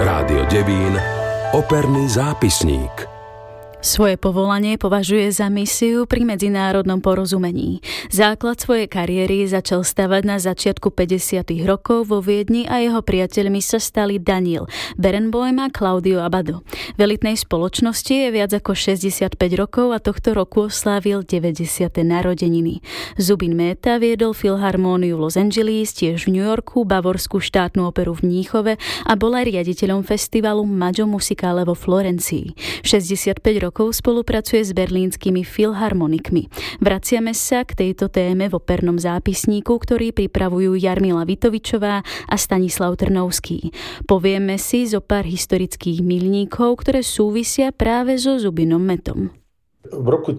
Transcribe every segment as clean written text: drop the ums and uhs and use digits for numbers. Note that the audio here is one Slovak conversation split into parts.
Rádio Devín, operný zápisník. Svoje povolanie považuje za misiu pri medzinárodnom porozumení. Základ svojej kariéry začal stavať na začiatku 50. rokov vo Viedni a jeho priateľmi sa stali Daniel Barenboim a Claudio Abbado. V elitnej spoločnosti je viac ako 65 rokov a tohto roku oslávil 90. narodeniny. Zubin Mehta viedol Filharmóniu v Los Angeles, tiež v New Yorku, Bavorskú štátnu operu v Mníchove a bol aj riaditeľom festivalu Maggio Musicale vo Florencii. 65 rokov spolupracuje s berlínskymi filharmonikmi. Vraciame sa k tejto téme v opernom zápisníku, ktorý pripravujú Jarmila Vitovičová a Stanislav Trnovský. Povieme si zo pár historických milníkov, ktoré súvisia práve so Zubinom Mehtom. V roku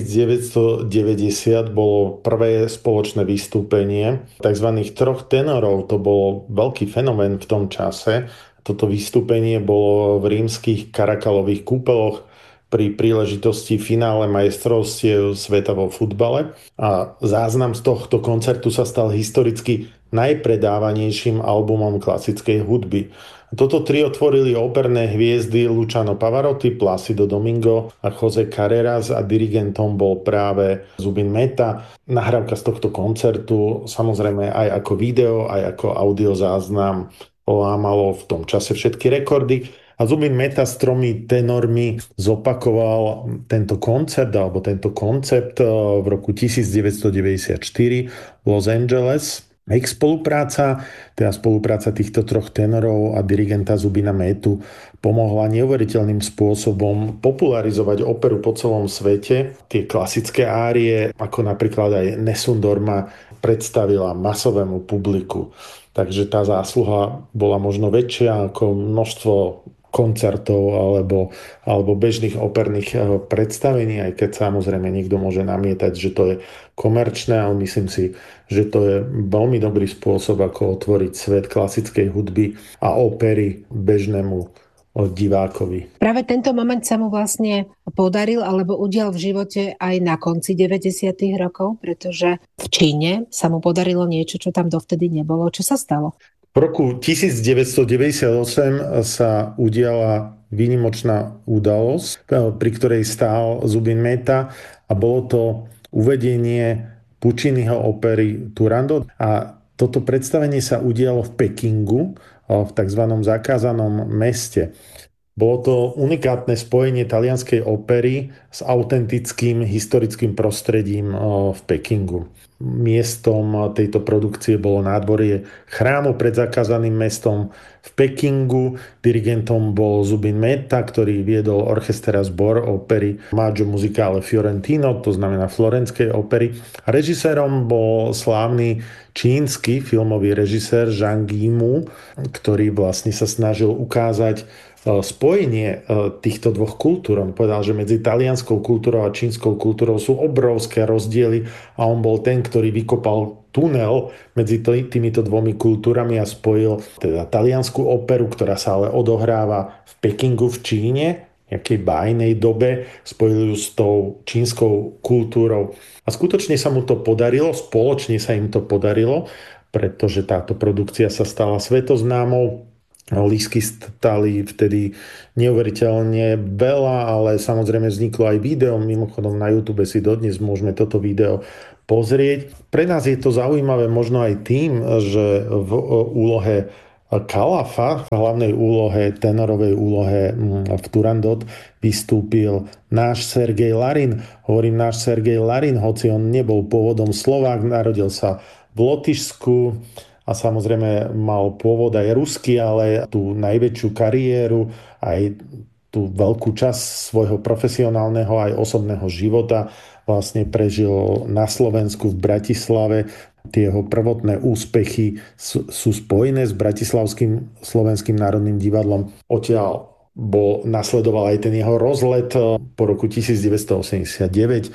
1990 bolo prvé spoločné vystúpenie tzv. Troch tenorov. To bolo veľký fenomén v tom čase. Toto vystúpenie bolo v rímskych Karakalových kúpeloch pri príležitosti finále majstrovstiev sveta vo futbale a záznam z tohto koncertu sa stal historicky najpredávanejším albumom klasickej hudby. Toto trio tvorili operné hviezdy Luciano Pavarotti, Plácido Domingo a José Carreras a dirigentom bol práve Zubin Mehta. Nahrávka z tohto koncertu, samozrejme aj ako video, aj ako audiozáznam, lámalo v tom čase všetky rekordy. A Zubin Mehta s 3 tenormi zopakoval tento koncert alebo tento koncept v roku 1994 v Los Angeles. A ich spolupráca týchto 3 tenorov a dirigenta Zubina Mehtu pomohla neuveriteľným spôsobom popularizovať operu po celom svete. Tie klasické árie, ako napríklad aj Nessun Dorma, predstavila masovému publiku. Takže tá zásluha bola možno väčšia ako množstvo koncertov alebo bežných operných predstavení, aj keď samozrejme niekto môže namietať, že to je komerčné, ale myslím si, že to je veľmi dobrý spôsob, ako otvoriť svet klasickej hudby a opery bežnému divákovi. Práve tento moment sa mu vlastne podaril alebo udial v živote aj na konci 90. rokov, pretože v Číne sa mu podarilo niečo, čo tam dovtedy nebolo. Čo sa stalo? V roku 1998 sa udiala výnimočná udalosť, pri ktorej stál Zubin Mehta a bolo to uvedenie Pucciniho opery Turandot a toto predstavenie sa udialo v Pekingu, v tzv. Zakázanom meste. Bolo to unikátne spojenie talianskej opery s autentickým historickým prostredím v Pekingu. Miestom tejto produkcie bolo nádvorie chrámu pred zakázaným mestom v Pekingu. Dirigentom bol Zubin Mehta, ktorý viedol orchester a zbor opery Maggio Musicale Fiorentino, to znamená florenskej opery. A režisérom bol slávny čínsky filmový režisér Zhang Yimou, ktorý vlastne sa snažil ukázať spojenie týchto dvoch kultúr. On povedal, že medzi talianskou kultúrou a čínskou kultúrou sú obrovské rozdiely a on bol ten, ktorý vykopal tunel medzi týmito dvomi kultúrami a spojil teda taliansku operu, ktorá sa ale odohráva v Pekingu v Číne, nejakej bájnej dobe, spojili ju s tou čínskou kultúrou. A skutočne sa mu to podarilo, spoločne sa im to podarilo, pretože táto produkcia sa stala svetoznámou. Lístky stali vtedy neuveriteľne veľa, ale samozrejme vzniklo aj video. Mimochodom na YouTube si dodnes môžeme toto video pozrieť. Pre nás je to zaujímavé možno aj tým, že v úlohe Kalafa, v hlavnej úlohe, tenorovej úlohe v Turandot vystúpil náš Sergej Larin. Hovorím náš Sergej Larin, hoci on nebol pôvodom Slovák, narodil sa v Lotyšsku a samozrejme mal pôvod aj ruský, ale tú najväčšiu kariéru, aj tú veľkú časť svojho profesionálneho aj osobného života vlastne prežil na Slovensku v Bratislave. Tie jeho prvotné úspechy sú spojené s Bratislavským slovenským národným divadlom. Odtiaľ nasledoval aj ten jeho rozlet po roku 1989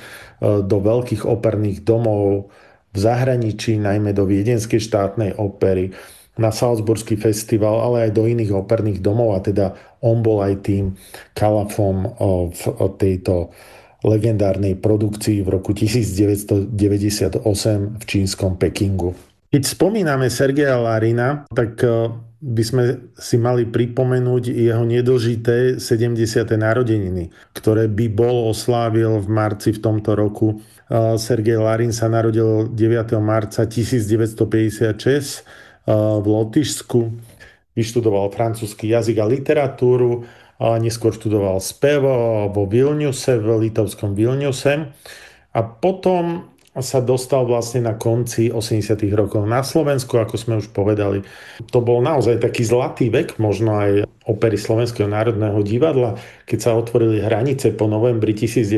do veľkých operných domov v zahraničí, najmä do Viedenskej štátnej opery, na Salzburský festival, ale aj do iných operných domov a teda on bol aj tým Kalafom v tejto legendárnej produkcii v roku 1998 v čínskom Pekingu. Keď spomíname Sergeja Larina, tak by sme si mali pripomenúť jeho nedožité 70. narodeniny, ktoré by bol oslávil v marci v tomto roku. Sergej Larin sa narodil 9. marca 1956 v Lotyšsku. Vyštudoval francúzsky jazyk a literatúru, a neskôr študoval spev vo Vilniuse, v litovskom Vilniuse. A potom sa dostal vlastne na konci 80. rokov na Slovensku, ako sme už povedali. To bol naozaj taký zlatý vek, možno aj opery Slovenského národného divadla, keď sa otvorili hranice po novembri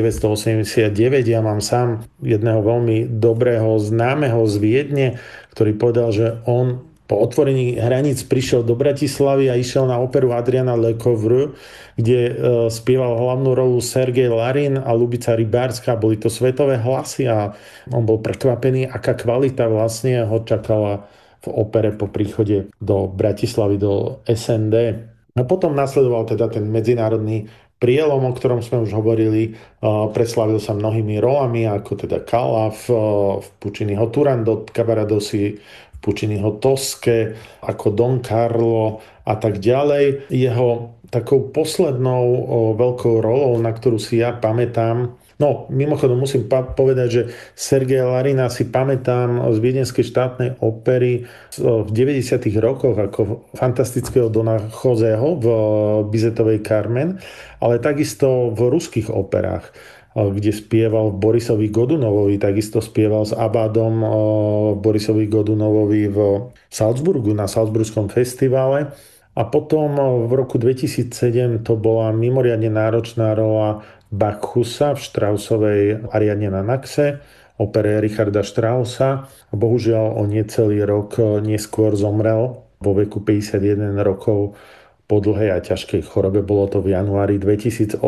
1989. Ja mám sám jedného veľmi dobrého známeho z Viedne, ktorý povedal, že on po otvorení hraníc prišiel do Bratislavy a išiel na operu Adriana Lecouvreur, kde spieval hlavnú rolu Sergej Larin a Ľubica Rybárska. Boli to svetové hlasy a on bol prekvapený, aká kvalita vlastne ho čakala v opere po príchode do Bratislavy, do SND. A potom nasledoval teda ten medzinárodný prielom, o ktorom sme už hovorili. Preslávil sa mnohými rolami, ako teda Calaf, v Pucciniho Turandot, Cavaradossi, Pucciniho Tosche, ako Don Carlo a tak ďalej. Jeho takou poslednou veľkou rolou, na ktorú si ja pamätám, mimochodom musím povedať, že Sergeja Larina si pamätám z Viedenskej štátnej opery v 90. rokoch ako fantastického Dona Joseho v Bizetovej Carmen, ale takisto v ruských operách, kde spieval Borisovi Godunovovi, takisto spieval s Abadom Borisovi Godunovovi v Salzburgu na Salzburskom festivale. A potom v roku 2007 to bola mimoriadne náročná rola Bacchusa v Straussovej Ariadne na Naxe, opere Richarda Straussa. Bohužiaľ o necelý rok neskôr zomrel vo veku 51 rokov po dlhej a ťažkej chorobe. Bolo to v januári 2008.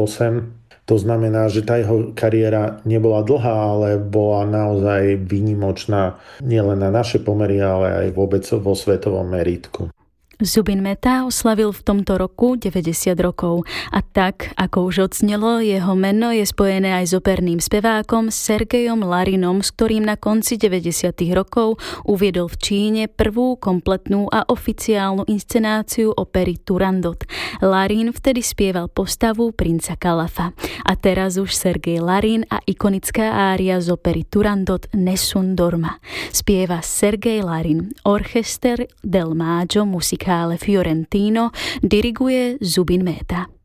To znamená, že tá jeho kariéra nebola dlhá, ale bola naozaj výnimočná nielen na naše pomery, ale aj vôbec vo svetovom meritku. Zubin Mehta oslavil v tomto roku 90 rokov a tak, ako už odznelo, jeho meno je spojené aj s operným spevákom Sergejom Larinom, s ktorým na konci 90. rokov uviedol v Číne prvú kompletnú a oficiálnu inscenáciu opery Turandot. Larin vtedy spieval postavu princa Calafa. A teraz už Sergej Larin a ikonická ária z opery Turandot Nessun Dorma. Spieva Sergej Larin, Orchester del Maggio Musicale Fiorentino, diriguje Zubin Mehta.